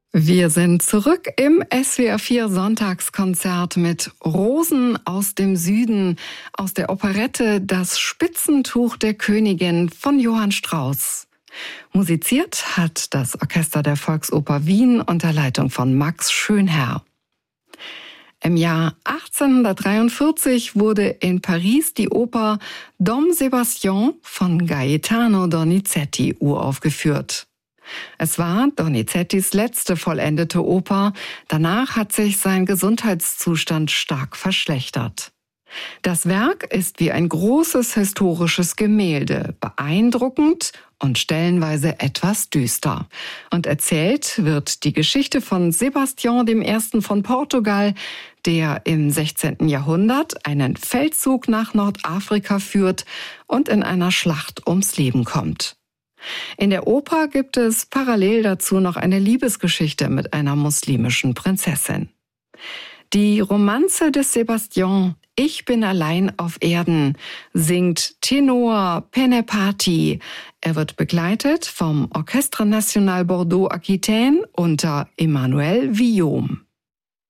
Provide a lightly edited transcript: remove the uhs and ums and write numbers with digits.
Wir sind zurück im SWR 4 Sonntagskonzert mit Rosen aus dem Süden, aus der Operette Das Spitzentuch der Königin von Johann Strauss. Musiziert hat das Orchester der Volksoper Wien unter Leitung von Max Schönherr. Im Jahr 1843 wurde in Paris die Oper Dom Sebastian von Gaetano Donizetti uraufgeführt. Es war Donizettis letzte vollendete Oper. Danach hat sich sein Gesundheitszustand stark verschlechtert. Das Werk ist wie ein großes historisches Gemälde, beeindruckend und stellenweise etwas düster. Und erzählt wird die Geschichte von Sebastian I. von Portugal, der im 16. Jahrhundert einen Feldzug nach Nordafrika führt und in einer Schlacht ums Leben kommt. In der Oper gibt es parallel dazu noch eine Liebesgeschichte mit einer muslimischen Prinzessin. Die Romanze des Sebastian, Ich bin allein auf Erden, singt Tenor Penepati. Er wird begleitet vom Orchestre National Bordeaux-Aquitaine unter Emmanuel Villaume.